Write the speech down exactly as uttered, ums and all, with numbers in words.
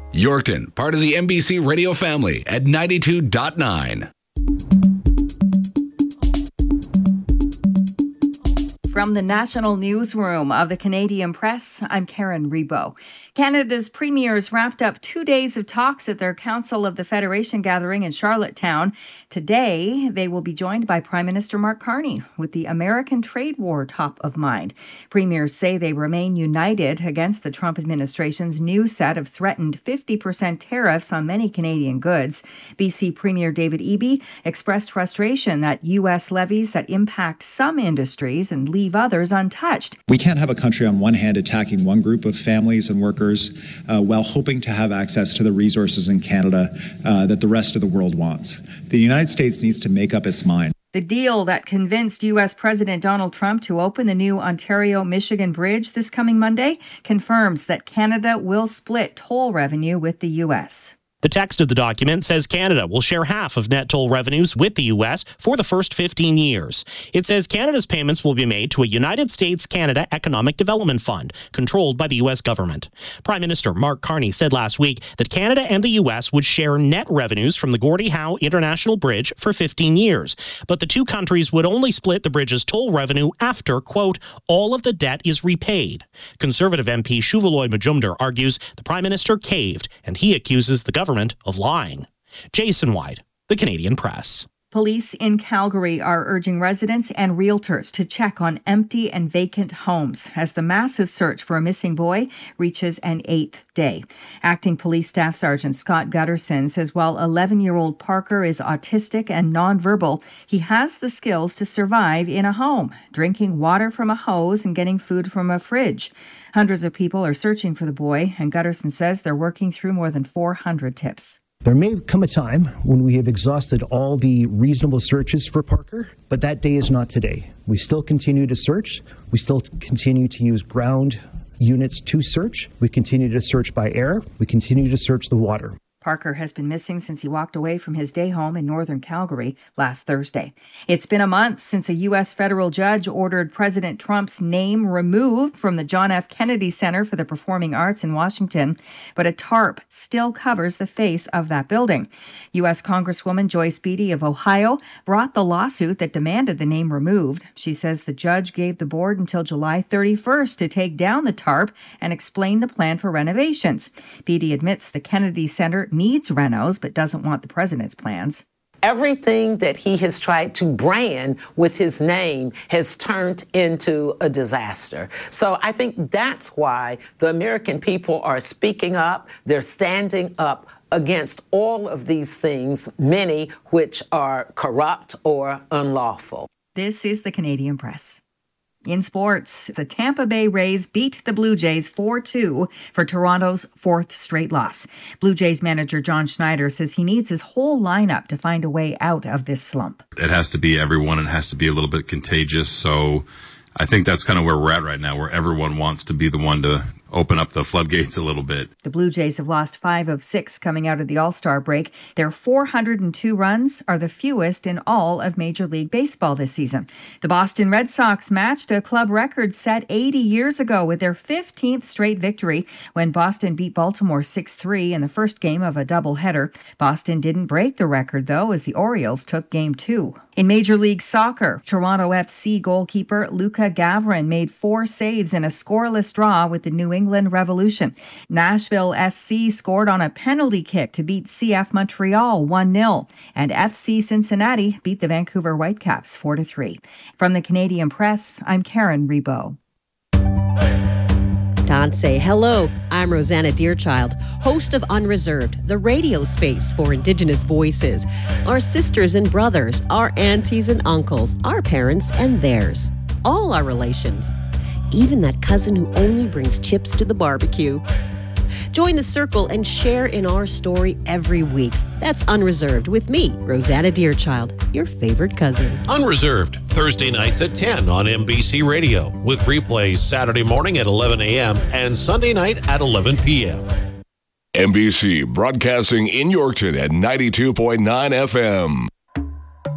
Yorkton, part of the N B C radio family at ninety-two point nine. From the National Newsroom of the Canadian Press, I'm Karen Rebo. Canada's premiers wrapped up two days of talks at their Council of the Federation gathering in Charlottetown. Today, they will be joined by Prime Minister Mark Carney with the American trade war top of mind. Premiers say they remain united against the Trump administration's new set of threatened fifty percent tariffs on many Canadian goods. B C Premier David Eby expressed frustration that U S levies that impact some industries and leave others untouched. We can't have a country on one hand attacking one group of families and workers uh, while hoping to have access to the resources in Canada uh, that the rest of the world wants. The United States needs to make up its mind. The deal that convinced U S President Donald Trump to open the new Ontario-Michigan Bridge this coming Monday confirms that Canada will split toll revenue with the U S. The text of the document says Canada will share half of net toll revenues with the U S for the first fifteen years. It says Canada's payments will be made to a United States-Canada Economic Development Fund controlled by the U S government. Prime Minister Mark Carney said last week that Canada and the U S would share net revenues from the Gordie Howe International Bridge for fifteen years. But the two countries would only split the bridge's toll revenue after, quote, all of the debt is repaid. Conservative M P Shuvaloy Majumdar argues the Prime Minister caved, and he accuses the government of lying. Jason White, the Canadian Press. Police in Calgary are urging residents and realtors to check on empty and vacant homes as the massive search for a missing boy reaches an eighth day. Acting Police Staff Sergeant Scott Gutterson says while eleven-year-old Parker is autistic and nonverbal, he has the skills to survive in a home, drinking water from a hose and getting food from a fridge. Hundreds of people are searching for the boy, and Gutterson says they're working through more than four hundred tips. There may come a time when we have exhausted all the reasonable searches for Parker, but that day is not today. We still continue to search. We still continue to use ground units to search. We continue to search by air. We continue to search the water. Parker has been missing since he walked away from his day home in northern Calgary last Thursday. It's been a month since a U S federal judge ordered President Trump's name removed from the John F. Kennedy Center for the Performing Arts in Washington, but a tarp still covers the face of that building. U S Congresswoman Joyce Beatty of Ohio brought the lawsuit that demanded the name removed. She says the judge gave the board until July thirty-first to take down the tarp and explain the plan for renovations. Beatty admits the Kennedy Center needs renos, but doesn't want the president's plans. Everything that he has tried to brand with his name has turned into a disaster. So I think that's why the American people are speaking up. They're standing up against all of these things, many which are corrupt or unlawful. This is the Canadian Press. In sports, the Tampa Bay Rays beat the Blue Jays four two for Toronto's fourth straight loss. Blue Jays manager John Schneider says he needs his whole lineup to find a way out of this slump. It has to be everyone. It has to be a little bit contagious. So I think that's kind of where we're at right now, where everyone wants to be the one to open up the floodgates a little bit. The Blue Jays have lost five of six coming out of the All-Star break. Their four hundred two runs are the fewest in all of Major League Baseball this season. The Boston Red Sox matched a club record set eighty years ago with their fifteenth straight victory when Boston beat Baltimore six three in the first game of a doubleheader. Boston didn't break the record, though, as the Orioles took game two. In Major League Soccer, Toronto F C goalkeeper Luka Gavrin made four saves in a scoreless draw with the New England Revolution. Nashville S C scored on a penalty kick to beat C F Montreal one nil, and F C Cincinnati beat the Vancouver Whitecaps four to three. From the Canadian Press, I'm Karen Rebo. Tanse, hello, I'm Rosanna Deerchild, host of Unreserved, the radio space for Indigenous voices. Our sisters and brothers, our aunties and uncles, our parents and theirs. All our relations. Even that cousin who only brings chips to the barbecue. Join the circle and share in our story every week. That's Unreserved with me, Rosanna Deerchild, your favorite cousin. Unreserved, Thursday nights at ten on N B C Radio, with replays Saturday morning at eleven a.m. and Sunday night at eleven p.m. N B C broadcasting in Yorkton at ninety-two point nine F M.